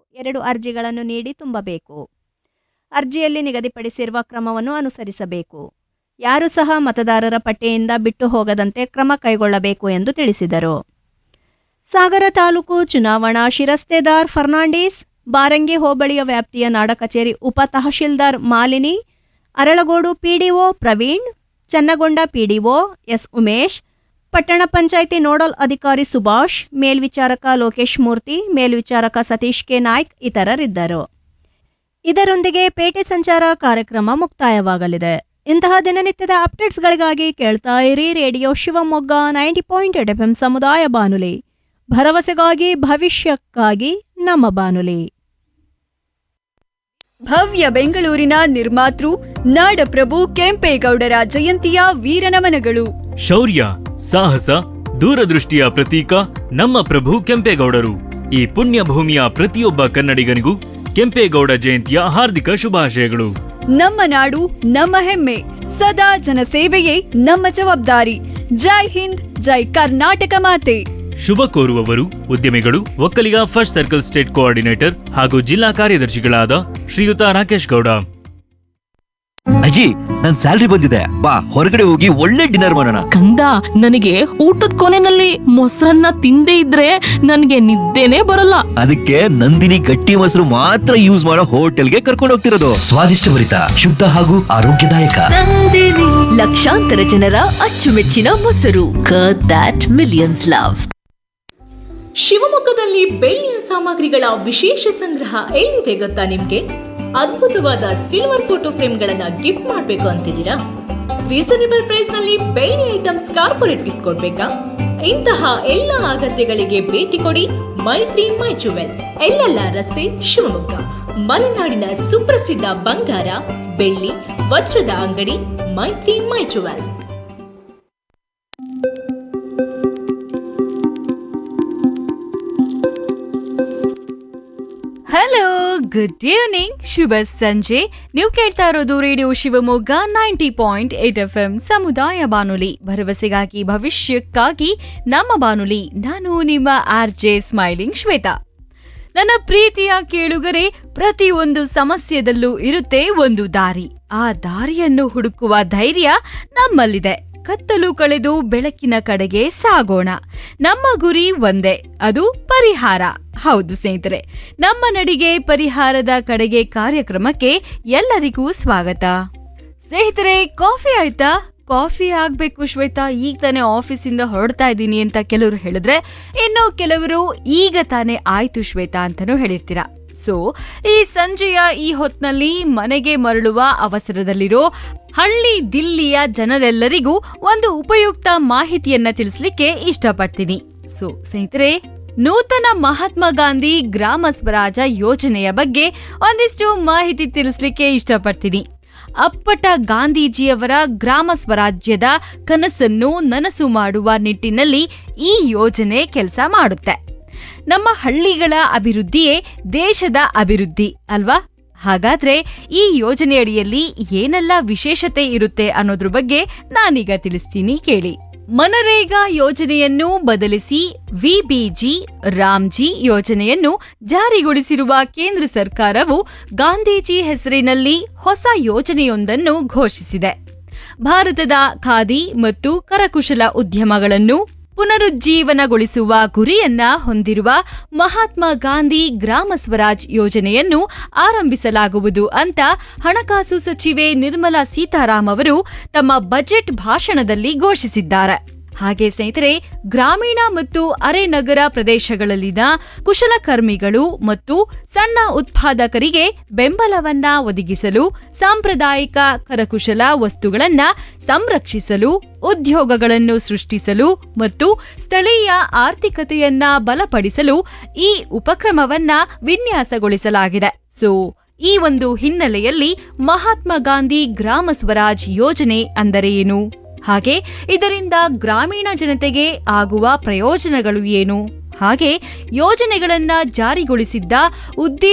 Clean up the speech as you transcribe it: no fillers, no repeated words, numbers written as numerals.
2 ಅರ್ಜಿಗಳನ್ನು ನೀಡಿ ತುಂಬಬೇಕು. ಅರ್ಜಿಯಲ್ಲಿ ನಿಗದಿಪಡಿಸಿರುವ ಕ್ರಮವನ್ನು ಅನುಸರಿಸಬೇಕು. ಯಾರೂ ಸಹ ಮತದಾರರ ಪಟ್ಟಿಯಿಂದ ಬಿಟ್ಟು ಹೋಗದಂತೆ ಕ್ರಮ ಕೈಗೊಳ್ಳಬೇಕು ಎಂದು ತಿಳಿಸಿದರು. ಸಾಗರ ತಾಲೂಕು ಚುನಾವಣಾ ಶಿರಸ್ತೇದಾರ್ ಫರ್ನಾಂಡಿಸ್, ಬಾರಂಗಿ ಹೋಬಳಿಯ ವ್ಯಾಪ್ತಿಯ ನಾಡ ಕಚೇರಿ ಉಪ tahsildar Malini, Aralagodu PDO Praveen, ಚನ್ನಗೊಂಡ PDO S Umesh, ಪಟ್ಟಣ ಪಂಚಾಯಿತಿ ನೋಡಲ್ ಅಧಿಕಾರಿ ಸುಭಾಷ್, ಮೇಲ್ವಿಚಾರಕ ಲೋಕೇಶ್ ಮೂರ್ತಿ, ಮೇಲ್ವಿಚಾರಕ ಸತೀಶ್ ಕೆ ನಾಯ್ಕ್ ಇತರರಿದ್ದರು. ಇದರೊಂದಿಗೆ ಪೇಟೆ ಸಂಚಾರ ಕಾರ್ಯಕ್ರಮ ಮುಕ್ತಾಯವಾಗಲಿದೆ. ಇಂತಹ ದಿನನಿತ್ಯದ ಅಪ್ಡೇಟ್ಸ್ಗಳಿಗಾಗಿ ಕೇಳ್ತಾ ಇರಿ ರೇಡಿಯೋ ಶಿವಮೊಗ್ಗ 90.8 FM ಸಮುದಾಯ ಬಾನುಲಿ. ಭರವಸೆಗಾಗಿ ಭವಿಷ್ಯಕ್ಕಾಗಿ ನಮ್ಮ ಬಾನುಲಿ. ಭವ್ಯ ಬೆಂಗಳೂರಿನ ನಿರ್ಮಾತೃ ನಾಡಪ್ರಭು ಕೆಂಪೇಗೌಡರ ಜಯಂತಿಯ ವೀರನಮನಗಳು. ಶೌರ್ಯ, ಸಾಹಸ, ದೂರದೃಷ್ಟಿಯ ಪ್ರತೀಕ ನಮ್ಮ ಪ್ರಭು ಕೆಂಪೇಗೌಡರು. ಈ ಪುಣ್ಯ ಭೂಮಿಯ ಪ್ರತಿಯೊಬ್ಬ ಕನ್ನಡಿಗನಿಗೂ ಕೆಂಪೇಗೌಡ ಜಯಂತಿಯ ಹಾರ್ದಿಕ ಶುಭಾಶಯಗಳು. ನಮ್ಮ ನಾಡು ನಮ್ಮ ಹೆಮ್ಮೆ, ಸದಾ ಜನಸೇವೆಯೇ ನಮ್ಮ ಜವಾಬ್ದಾರಿ. ಜೈ ಹಿಂದ್, ಜೈ ಕರ್ನಾಟಕ ಮಾತೆ. ಶುಭ ಕೋರುವವರು ಉದ್ಯಮಿಗಳು, Vokkaliga first circle state coordinator ಹಾಗೂ ಜಿಲ್ಲಾ ಕಾರ್ಯದರ್ಶಿಗಳಾದ ಶ್ರೀಯುತ ರಾಕೇಶ್ ಗೌಡ. ಅಜ್ಜಿ, ನನ್ ಸ್ಯಾಲ್ರಿ ಬಂದಿದೆ, ಬಾ ಹೊರಗಡೆ ಹೋಗಿ ಒಳ್ಳೆ ಡಿನ್ನರ್ ಮಾಡೋಣ. ಕಂದ, ನನಗೆ ಊಟದ ಕೊನೆನಲ್ಲಿ ಮೊಸರನ್ನ ತಿಂದೇ ಇದ್ರೆ ನನಗೆ ನಿದ್ದೆನೆ ಬರಲ್ಲ. ಅದಕ್ಕೆ ನಂದಿನಿ ಗಟ್ಟಿ ಮೊಸರು ಮಾತ್ರ ಯೂಸ್ ಮಾಡೋ ಹೋಟೆಲ್ಗೆ ಕರ್ಕೊಂಡು ಹೋಗ್ತಿರೋದು. ಸ್ವಾದಿಷ್ಟಭರಿತ, ಶುದ್ಧ ಹಾಗೂ ಆರೋಗ್ಯದಾಯಕ. ಲಕ್ಷಾಂತರ ಜನರ ಅಚ್ಚುಮೆಚ್ಚಿನ ಮೊಸರು. Curd that millions love. ಶಿವಮೊಗ್ಗದಲ್ಲಿ ಬೆಳ್ಳಿಯ ಸಾಮಗ್ರಿಗಳ ವಿಶೇಷ ಸಂಗ್ರಹ ಎಲ್ಲಿದೆ ಗೊತ್ತಾ ನಿಮ್ಗೆ? ಅದ್ಭುತವಾದ ಸಿಲ್ವರ್ ಫೋಟೋ ಫ್ರೇಮ್ಗಳನ್ನ ಗಿಫ್ಟ್ ಮಾಡಬೇಕು ಅಂತಿದ್ದೀರಾ? ರೀಸನೇಬಲ್ ಪ್ರೈಸ್ ನಲ್ಲಿ ಬೆಳ್ಳಿ ಐಟಮ್ಸ್ ಕಾರ್ಪೊರೇಟ್ ಗಿಫ್ಟ್ ಕೊಡ್ಬೇಕಾ? ಇಂತಹ ಎಲ್ಲ ಅಗತ್ಯಗಳಿಗೆ ಭೇಟಿ ಕೊಡಿ ಮೈತ್ರಿ ಮೈ ಜುವೆಲ್, ಎಲ್ಲೆಲ್ಲ ರಸ್ತೆ, ಶಿವಮೊಗ್ಗ. ಮಲೆನಾಡಿನ ಸುಪ್ರಸಿದ್ಧ ಬಂಗಾರ, ಬೆಳ್ಳಿ, ವಜ್ರದ ಅಂಗಡಿ ಮೈತ್ರಿ ಮೈ ಜುವೆಲ್. ಹಲೋ, ಗುಡ್ ಈವ್ನಿಂಗ್, ಶುಭ ಸಂಜೆ. ನೀವು ಕೇಳ್ತಾ ಇರೋದು ರೇಡಿಯೋ ಶಿವಮೊಗ್ಗ 90.8 FM ಸಮುದಾಯ ಬಾನುಲಿ. ಭರವಸೆಗಾಗಿ ಭವಿಷ್ಯಕ್ಕಾಗಿ ನಮ್ಮ ಬಾನುಲಿ. ನಾನು ನಿಮ್ಮ RJ ಸ್ಮೈಲಿಂಗ್ ಶ್ವೇತಾ. ನನ್ನ ಪ್ರೀತಿಯ ಕೇಳುಗರೆ, ಪ್ರತಿಯೊಂದು ಸಮಸ್ಯೆದಲ್ಲೂ ಇರುತ್ತೆ ಒಂದು ದಾರಿ. ಆ ದಾರಿಯನ್ನು ಹುಡುಕುವ ಧೈರ್ಯ ನಮ್ಮಲ್ಲಿದೆ. ಕತ್ತಲು ಕಳೆದು ಬೆಳಕಿನ ಕಡೆಗೆ ಸಾಗೋಣ. ನಮ್ಮ ಗುರಿ ಒಂದೇ, ಅದು ಪರಿಹಾರ. ಹೌದು ಸ್ನೇಹಿತರೆ, ನಮ್ಮ ನಡಿಗೆ ಪರಿಹಾರದ ಕಡೆಗೆ ಕಾರ್ಯಕ್ರಮಕ್ಕೆ ಎಲ್ಲರಿಗೂ ಸ್ವಾಗತ. ಸ್ನೇಹಿತರೆ, ಕಾಫಿ ಆಯ್ತಾ? ಕಾಫಿ ಆಗ್ಬೇಕು ಶ್ವೇತಾ, ಈಗ ತಾನೇ ಆಫೀಸಿಂದ ಹೊರಡ್ತಾ ಇದ್ದೀನಿ ಅಂತ ಕೆಲವರು ಹೇಳಿದ್ರೆ, ಇನ್ನು ಕೆಲವರು ಈಗ ತಾನೇ ಆಯ್ತು ಶ್ವೇತಾ ಅಂತಾನೂ ಹೇಳಿರ್ತೀರಾ. ಸೊ ಈ ಸಂಜೆಯ ಈ ಹೊತ್ನಲ್ಲಿ ಮನೆಗೆ ಮರಳುವ ಅವಸರದಲ್ಲಿರೋ ಹಳ್ಳಿ ದಿಲ್ಲಿಯ ಜನರೆಲ್ಲರಿಗೂ ಒಂದು ಉಪಯುಕ್ತ ಮಾಹಿತಿಯನ್ನ ತಿಳಿಸ್ಲಿಕ್ಕೆ ಇಷ್ಟಪಡ್ತೀನಿ. ಸೊ ಸ್ನೇಹಿತರೆ, ನೂತನ ಮಹಾತ್ಮ ಗಾಂಧಿ ಗ್ರಾಮ ಸ್ವರಾಜ ಯೋಜನೆಯ ಬಗ್ಗೆ ಒಂದಿಷ್ಟು ಮಾಹಿತಿ ತಿಳಿಸ್ಲಿಕ್ಕೆ ಇಷ್ಟಪಡ್ತೀನಿ. ಅಪ್ಪಟ ಗಾಂಧೀಜಿಯವರ ಗ್ರಾಮ ಸ್ವರಾಜ್ಯದ ಕನಸನ್ನು ನನಸು ಮಾಡುವ ನಿಟ್ಟಿನಲ್ಲಿ ಈ ಯೋಜನೆ ಕೆಲಸ ಮಾಡುತ್ತೆ. ನಮ್ಮ ಹಳ್ಳಿಗಳ ಅಭಿವೃದ್ಧಿಯೇ ದೇಶದ ಅಭಿವೃದ್ಧಿ ಅಲ್ವಾ? ಹಾಗಾದ್ರೆ ಈ ಯೋಜನೆಯಡಿಯಲ್ಲಿ ಏನೆಲ್ಲ ವಿಶೇಷತೆ ಇರುತ್ತೆ ಅನ್ನೋದ್ರ ಬಗ್ಗೆ ನಾನೀಗ ತಿಳಿಸ್ತೀನಿ, ಕೇಳಿ. ಮನರೇಗಾ ಯೋಜನೆಯನ್ನು ಬದಲಿಸಿ ವಿಬಿಜಿ ರಾಮ್ಜಿ ಯೋಜನೆಯನ್ನು ಜಾರಿಗೊಳಿಸಿರುವ ಕೇಂದ್ರ ಸರ್ಕಾರವು ಗಾಂಧೀಜಿ ಹೆಸರಿನಲ್ಲಿ ಹೊಸ ಯೋಜನೆಯೊಂದನ್ನು ಘೋಷಿಸಿದೆ. ಭಾರತದ ಖಾದಿ ಮತ್ತು ಕರಕುಶಲ ಉದ್ಯಮಗಳನ್ನು ಪುನರುಜ್ಜೀವನಗೊಳಿಸುವ ಗುರಿಯನ್ನ ಹೊಂದಿರುವ ಮಹಾತ್ಮ ಗಾಂಧಿ ಗ್ರಾಮ ಸ್ವರಾಜ್ ಯೋಜನೆಯನ್ನು ಆರಂಭಿಸಲಾಗುವುದು ಅಂತ ಹಣಕಾಸು ಸಚಿವೆ ನಿರ್ಮಲಾ ಸೀತಾರಾಮ್ ಅವರು ತಮ್ಮ ಬಜೆಟ್ ಭಾಷಣದಲ್ಲಿ ಘೋಷಿಸಿದ್ದಾರೆ. ಹಾಗೆ ಸ್ನೇಹಿತರೆ, ಗ್ರಾಮೀಣ ಮತ್ತು ಅರೆ ನಗರ ಪ್ರದೇಶಗಳಲ್ಲಿನ ಕುಶಲಕರ್ಮಿಗಳು ಮತ್ತು ಸಣ್ಣ ಉತ್ಪಾದಕರಿಗೆ ಬೆಂಬಲವನ್ನ ಒದಗಿಸಲು, ಸಾಂಪ್ರದಾಯಿಕ ಕರಕುಶಲ ವಸ್ತುಗಳನ್ನ ಸಂರಕ್ಷಿಸಲು, ಉದ್ಯೋಗಗಳನ್ನು ಸೃಷ್ಟಿಸಲು ಮತ್ತು ಸ್ಥಳೀಯ ಆರ್ಥಿಕತೆಯನ್ನ ಬಲಪಡಿಸಲು ಈ ಉಪಕ್ರಮವನ್ನ ವಿನ್ಯಾಸಗೊಳಿಸಲಾಗಿದೆ. ಸೊ ಈ ಒಂದು ಹಿನ್ನೆಲೆಯಲ್ಲಿ ಮಹಾತ್ಮ ಗಾಂಧಿ ಗ್ರಾಮ ಸ್ವರಾಜ್ ಯೋಜನೆ ಅಂದರೆ ಏನು, ಹಾಗೆ ಇದರಿಂದ ಗ್ರಾಮೀಣ ಜನತೆಗೆ ಆಗುವ ಪ್ರಯೋಜನಗಳು ಏನು, ಹಾಗೆ ಯೋಜನೆಗಳನ್ನ ಜಾರಿಗೊಳಿಸಿದ್ದ ಉದ್ದೇಶ